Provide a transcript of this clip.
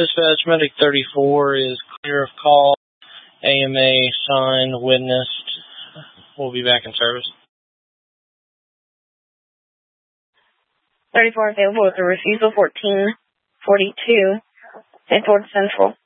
Dispatch, Medic 34 is clear of call. AMA signed, witnessed. We'll be back in service. 34 available with a refusal 1442. Head towards Central.